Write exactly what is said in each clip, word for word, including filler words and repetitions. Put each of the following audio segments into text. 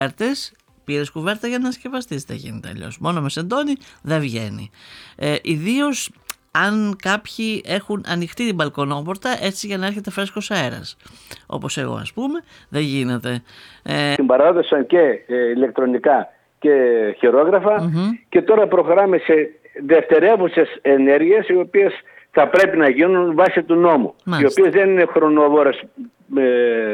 κουβέρτες, πήρες κουβέρτα για να σκευαστείς, δεν γίνεται αλλιώς. Μόνο με σεντόνι δεν βγαίνει. Ε, ιδίως αν κάποιοι έχουν ανοιχτή την μπαλκονόπορτα έτσι για να έρχεται φρέσκος αέρας. Όπως εγώ ας πούμε, δεν γίνεται. Ε... Την παράδοσαν και ε, ηλεκτρονικά και χειρόγραφα mm-hmm. και τώρα προχωράμε σε δευτερεύουσες ενέργειες οι οποίες θα πρέπει να γίνουν βάσει του νόμου. Μάλιστα. Οι οποίες δεν είναι χρονοβόρες ε,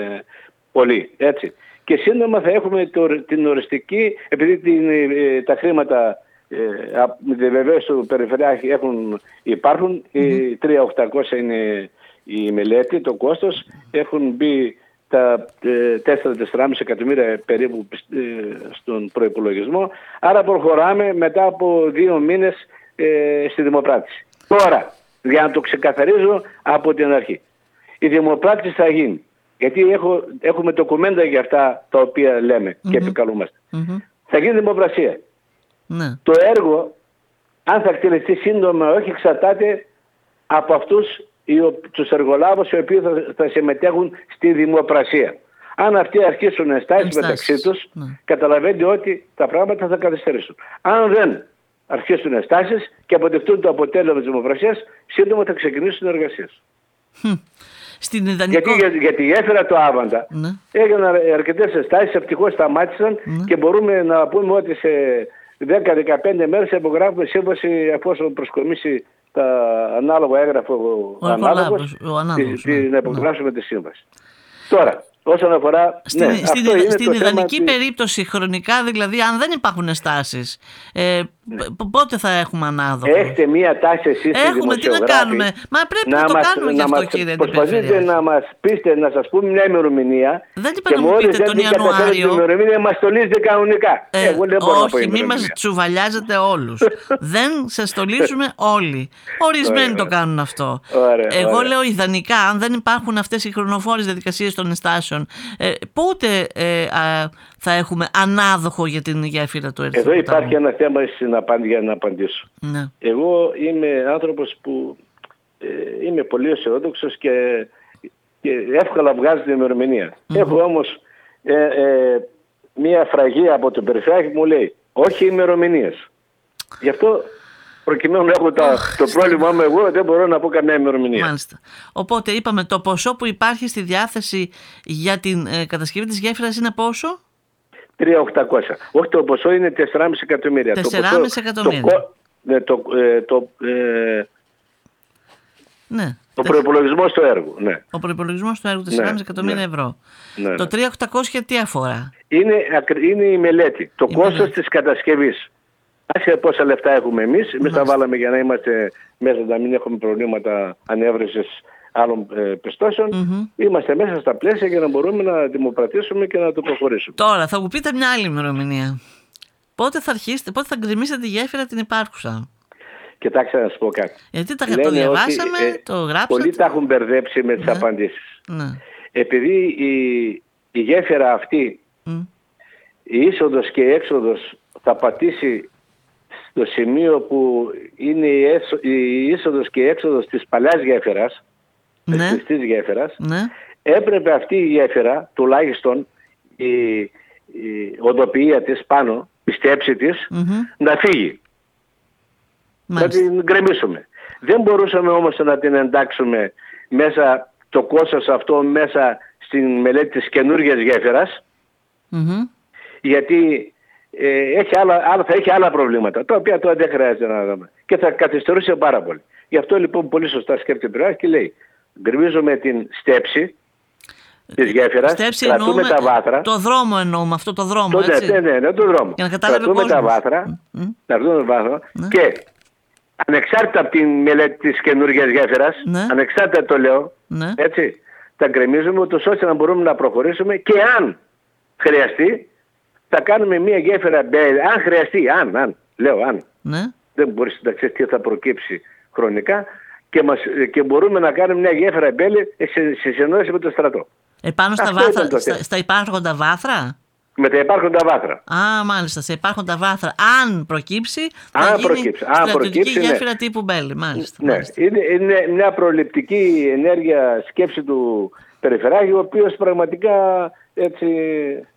πολύ, έτσι. Και σύντομα θα έχουμε το, την οριστική, επειδή την, ε, τα χρήματα ε, βεβαίως του Περιφερειάρχη έχουν, υπάρχουν, mm-hmm. οι τρεις χιλιάδες οκτακόσια είναι η μελέτη, το κόστος, έχουν μπει τα τέσσερα με τέσσερα κόμμα πέντε εκατομμύρια περίπου ε, στον προϋπολογισμό, άρα προχωράμε μετά από δύο μήνες ε, στη δημοπράτηση. Τώρα, για να το ξεκαθαρίζω από την αρχή, η δημοπράτηση θα γίνει. Γιατί έχω, έχουμε ντοκουμέντα για αυτά τα οποία λέμε mm-hmm. και επικαλούμαστε. Mm-hmm. Θα γίνει δημοπρασία. Mm-hmm. Το έργο, αν θα εκτελεστεί σύντομα όχι, εξαρτάται από αυτούς τους εργολάβους οι οποίοι θα, θα συμμετέχουν στη δημοπρασία. Αν αυτοί αρχίσουν ενστάσεις μεταξύ τους, mm-hmm. καταλαβαίνετε ότι τα πράγματα θα καθυστερήσουν. Αν δεν αρχίσουν ενστάσεις και αποδεχτούν το αποτέλεσμα της δημοπρασίας, σύντομα θα ξεκινήσουν οι εργασίες. Mm. Στην ιδανικό... Γιατί για, για τη γέφυρα το Άβαντα ναι. έγιναν αρκετές ενστάσεις, ευτυχώς σταμάτησαν ναι. και μπορούμε να πούμε ότι σε δέκα με δεκαπέντε μέρες υπογράφουμε σύμβαση εφόσον προσκομίσει τα ανάλογα έγγραφο ο ανάλογος, ο ανάλογος τη, ναι. να υπογράψουμε ναι. τη σύμβαση. Τώρα, όσον αφορά... Στην, ναι, στην, αυτό στην ιδανική θέμα... περίπτωση χρονικά, δηλαδή αν δεν υπάρχουν στάσεις, ε, ναι. πότε θα έχουμε ανάδοχο? Έχετε μία τάση εσείς Έχουμε, τι να κάνουμε? Μα πρέπει να, να το μας, κάνουμε γι' αυτό, κύριε Αντιπεριφερειάρχη. Προσπαθείτε να μας πείτε, να σας πούμε μια ημερομηνία. Δεν είπα να μου πείτε τον Ιανουάριο. Την ημερομηνία μας στολίζετε κανονικά. Ε, Εγώ δεν μπορώ όχι, μην μας τσουβαλιάζετε όλους. Δεν σας στολίζουμε όλοι. Ορισμένοι το κάνουν αυτό. Ωραία, Εγώ ωραία. λέω ιδανικά, αν δεν υπάρχουν αυτές οι χρονοφόρες διαδικασίες των ενστάσεων, ε, πότε ε, α, θα έχουμε ανάδοχο για την γέφυρα του Ερυθρού Εδώ Ποτάμου? υπάρχει ένα θέμα για να απαντήσω. Ναι. Εγώ είμαι άνθρωπος που ε, είμαι πολύ αισιόδοξος και, και εύκολα βγάζω την ημερομηνία. Mm-hmm. Έχω όμως ε, ε, μία φραγή από τον Περιφερειάρχη που μου λέει όχι ημερομηνίες. Γι' αυτό προκειμένου να έχω τα, το πρόβλημά μου εγώ δεν μπορώ να πω καμία ημερομηνία. Μάλιστα. Οπότε είπαμε το ποσό που υπάρχει στη διάθεση για την ε, κατασκευή της γέφυρας είναι πόσο? τρεις χιλιάδες οκτακόσια. Όχι, το ποσό είναι τέσσερα κόμμα πέντε εκατομμύρια. τέσσερα κόμμα πέντε εκατομμύρια. Το, ναι, το, ε, το, ε, ναι. το προϋπολογισμό στο έργο. Ναι. Ο προϋπολογισμός στο έργο τέσσερα κόμμα πέντε εκατομμύρια ναι. ευρώ. Ναι. Το τρεις χιλιάδες οκτακόσια τι αφορά? Είναι, είναι η μελέτη. Το η κόστος μελέτη. της κατασκευής. Άσχετα πόσα λεφτά έχουμε εμείς. Εμείς τα βάλαμε για να είμαστε μέσα, να μην έχουμε προβλήματα ανέβρεσης άλλων ε, πιστώσεων. Mm-hmm. Είμαστε μέσα στα πλαίσια για να μπορούμε να δημοπρατήσουμε και να το προχωρήσουμε. Τώρα θα μου πείτε μια άλλη ημερομηνία. Πότε θα αρχίσετε, πότε θα γκρεμίσετε τη γέφυρα την υπάρχουσα? Κοιτάξτε να σας πω κάτι. Γιατί τα, το διαβάσαμε, ότι, ε, το γράψατε. Πολλοί τα έχουν μπερδέψει με τις ναι. απαντήσεις. Ναι. Επειδή η, η γέφυρα αυτή, mm. η είσοδος και η έξοδος θα πατήσει στο σημείο που είναι η, έσο, η είσοδος και η έξοδος της παλιάς γέφυρας, ναι. της χρηστής γέφυρας, ναι. έπρεπε αυτή η γέφυρα, τουλάχιστον η, η οδοποιία της πάνω, η στέψη της, mm-hmm. να φύγει. Μάλιστα. Να την γκρεμίσουμε. Δεν μπορούσαμε όμως να την εντάξουμε μέσα, το κόστος αυτό μέσα στην μελέτη της καινούργιας γέφυρας, mm-hmm. γιατί ε, έχει άλλα, άλλα, θα έχει άλλα προβλήματα, τα οποία τώρα δεν χρειάζεται να δούμε. Και θα καθυστερούσε πάρα πολύ. Γι' αυτό λοιπόν πολύ σωστά σκέφτεται ο και λέει, γκρεμίζουμε την στέψη της γέφυρας, στέψη κρατούμε τα βάθρα. Το δρόμο εννοούμε, αυτό το δρόμο, το, έτσι. Ναι, ναι, ναι, το δρόμο. Για να καταλάβει κρατούμε τα βάθρα, mm-hmm. κρατούμε τα βάθρα mm-hmm. και ανεξάρτητα από την μελέτη της καινούργιας γέφυρας, ναι. ανεξάρτητα το λέω, ναι. έτσι, τα γκρεμίζουμε ούτως ώστε να μπορούμε να προχωρήσουμε και αν χρειαστεί, θα κάνουμε μια γέφυρα μπέλη. Αν χρειαστεί, αν, αν, λέω αν. Ναι. Δεν μπορείς να ξέρεις τι θα προκύψει χρονικά και, μας, και μπορούμε να κάνουμε μια γέφυρα μπέλη σε, σε συνεννόηση με το στρατό. Επάνω στα, βάθρα, στα, στα υπάρχοντα βάθρα. Με τα υπάρχοντα βάθρα. Α, μάλιστα, σε υπάρχοντα βάθρα. Αν προκύψει, θα αν γίνει προκύψει, στρατιωτική ναι. γέφυρα τύπου μπέλη. Μάλιστα, ναι, μάλιστα. Είναι, είναι μια προληπτική ενέργεια σκέψη του Περιφερειάρχη, ο οποίος πραγματικά έτσι